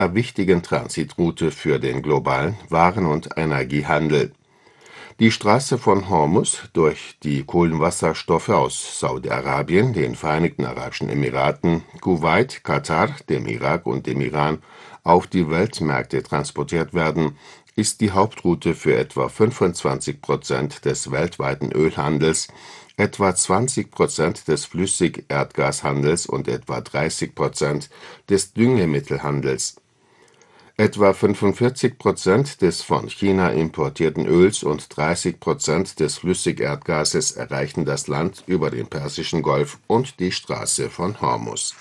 einer wichtigen Transitroute für den globalen Waren- und Energiehandel. Die Straße von Hormuz, durch die Kohlenwasserstoffe aus Saudi-Arabien, den Vereinigten Arabischen Emiraten, Kuwait, Katar, dem Irak und dem Iran auf die Weltmärkte transportiert werden, ist die Hauptroute für etwa 25% des weltweiten Ölhandels, etwa 20% des Flüssigerdgashandels und etwa 30% des Düngemittelhandels. Etwa 45% des von China importierten Öls und 30% des Flüssigerdgases erreichen das Land über den Persischen Golf und die Straße von Hormuz.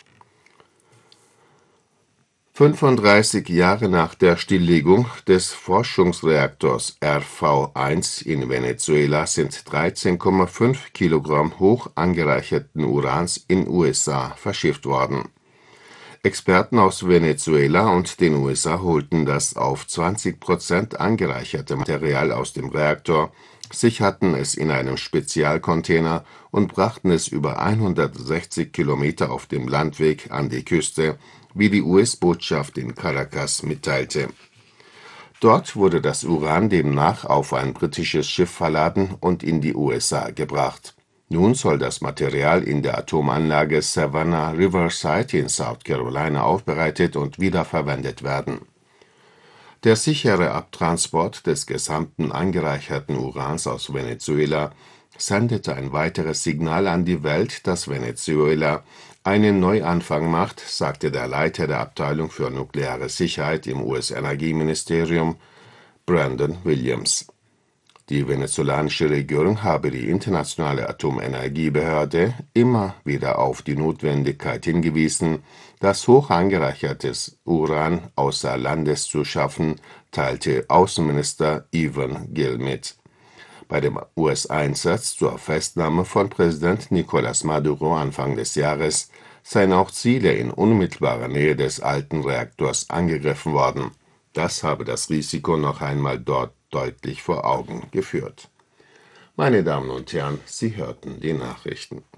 35 Jahre nach der Stilllegung des Forschungsreaktors RV1 in Venezuela sind 13,5 Kilogramm hoch angereicherten Urans in USA verschifft worden. Experten aus Venezuela und den USA holten das auf 20% angereicherte Material aus dem Reaktor, sicherten es in einem Spezialcontainer und brachten es über 160 Kilometer auf dem Landweg an die Küste, wie die US-Botschaft in Caracas mitteilte. Dort wurde das Uran demnach auf ein britisches Schiff verladen und in die USA gebracht. Nun soll das Material in der Atomanlage Savannah Riverside in South Carolina aufbereitet und wiederverwendet werden. Der sichere Abtransport des gesamten angereicherten Urans aus Venezuela sendete ein weiteres Signal an die Welt, dass Venezuela einen Neuanfang macht, sagte der Leiter der Abteilung für nukleare Sicherheit im US-Energieministerium, Brandon Williams. Die venezolanische Regierung habe die Internationale Atomenergiebehörde immer wieder auf die Notwendigkeit hingewiesen, das hoch angereichertes Uran außer Landes zu schaffen, teilte Außenminister Yvonne Gill mit. Bei dem US-Einsatz zur Festnahme von Präsident Nicolás Maduro Anfang des Jahres seien auch Ziele in unmittelbarer Nähe des alten Reaktors angegriffen worden. Das habe das Risiko noch einmal dort deutlich vor Augen geführt. Meine Damen und Herren, Sie hörten die Nachrichten.